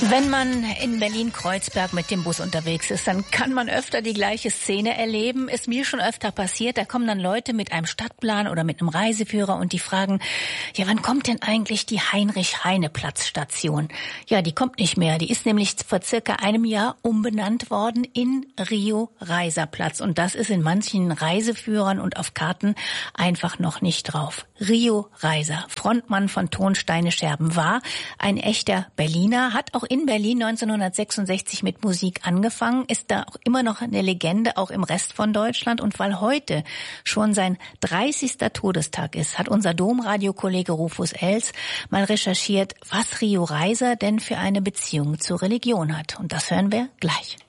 Wenn man in Berlin-Kreuzberg mit dem Bus unterwegs ist, dann kann man öfter die gleiche Szene erleben. Ist mir schon öfter passiert. Da kommen dann Leute mit einem Stadtplan oder mit einem Reiseführer und die fragen, ja, wann kommt denn eigentlich die Heinrich-Heine-Platz-Station? Ja, die kommt nicht mehr. Die ist nämlich vor circa einem Jahr umbenannt worden in Rio-Reiser-Platz. Und das ist in manchen Reiseführern und auf Karten einfach noch nicht drauf. Rio Reiser, Frontmann von Tonsteine Scherben, war ein echter Berliner, hat auch in Berlin 1966 mit Musik angefangen, ist da auch immer noch eine Legende, auch im Rest von Deutschland. Und weil heute schon sein 30. Todestag ist, hat unser Domradiokollege Rufus Els mal recherchiert, was Rio Reiser denn für eine Beziehung zur Religion hat. Und das hören wir gleich.